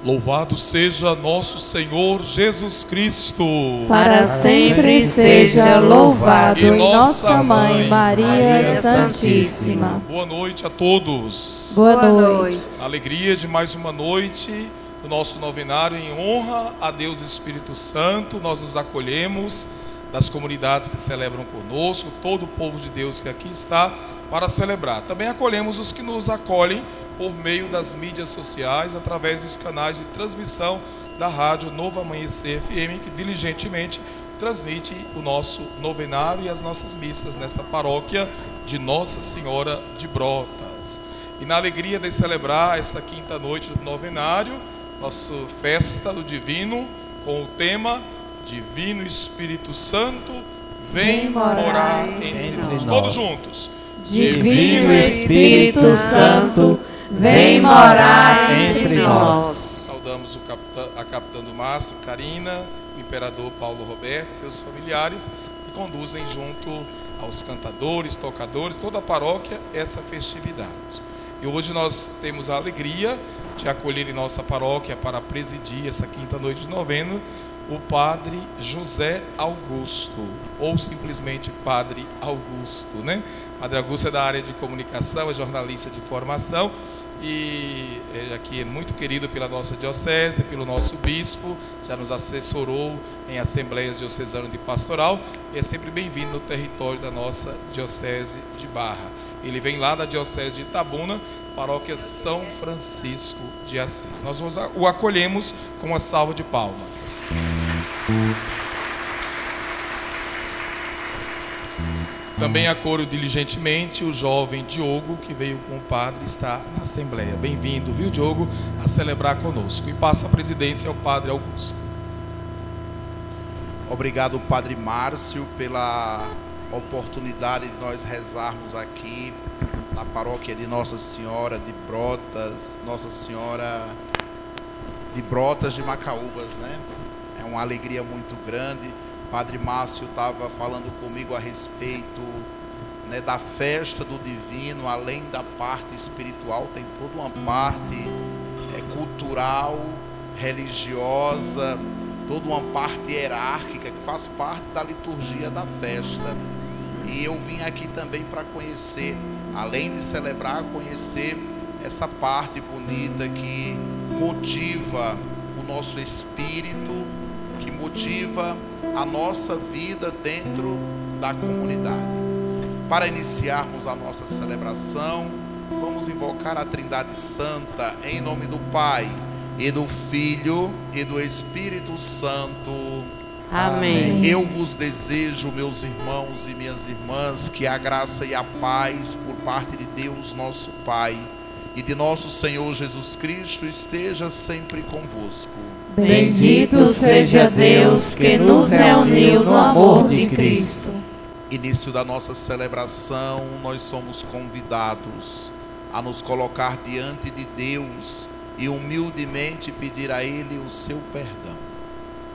Louvado seja nosso Senhor Jesus Cristo. Para sempre seja louvado. E nossa Mãe Maria Santíssima. Boa noite a todos. Boa noite. Alegria de mais uma noite do nosso novenário em honra a Deus Espírito Santo. Nós nos acolhemos das comunidades que celebram conosco, todo o povo de Deus que aqui está para celebrar. Também acolhemos os que nos acolhem por meio das mídias sociais, através dos canais de transmissão da rádio Novo Amanhecer FM, que diligentemente transmite o nosso novenário e as nossas missas nesta paróquia de Nossa Senhora de Brotas. E na alegria de celebrar esta quinta noite do novenário, nossa festa do Divino, com o tema Divino Espírito Santo, vem morar entre nós. Todos juntos. Divino Espírito Santo, vem morar entre nós. Saudamos a capitã do Márcio, Karina, o imperador Paulo Roberto, seus familiares, que conduzem junto aos cantadores, tocadores, toda a paróquia, essa festividade. E hoje nós temos a alegria de acolher em nossa paróquia para presidir essa quinta noite de novena o Padre José Augusto, ou simplesmente Padre Augusto, né? Padre Augusto é da área de comunicação, é jornalista de formação e aqui é muito querido pela nossa diocese, pelo nosso bispo, já nos assessorou em assembleias diocesanas de pastoral e é sempre bem-vindo no território da nossa diocese de Barra. Ele vem lá da diocese de Itabuna, paróquia São Francisco de Assis. Nós o acolhemos com uma salva de palmas. Também acolho diligentemente o jovem Diogo, que veio com o padre e está na Assembleia. Bem-vindo, viu, Diogo, a celebrar conosco. E passa a presidência ao Padre Augusto. Obrigado, Padre Márcio, pela oportunidade de nós rezarmos aqui na paróquia de Nossa Senhora de Brotas, Nossa Senhora de Brotas de Macaúbas, né? É uma alegria muito grande. Padre Márcio estava falando comigo a respeito, né, da festa do divino. Além da parte espiritual, tem toda uma parte cultural, religiosa, toda uma parte hierárquica que faz parte da liturgia da festa. E eu vim aqui também para conhecer, além de celebrar, conhecer essa parte bonita que motiva o nosso espírito, que motiva a nossa vida dentro da comunidade. Para iniciarmos a nossa celebração, vamos invocar a Trindade Santa em nome do Pai, e do Filho, e do Espírito Santo. Amém. Eu vos desejo, meus irmãos e minhas irmãs, que a graça e a paz por parte de Deus nosso Pai e de nosso Senhor Jesus Cristo esteja sempre convosco. Bendito seja Deus que nos reuniu no amor de Cristo. Início da nossa celebração, nós somos convidados a nos colocar diante de Deus e humildemente pedir a Ele o seu perdão.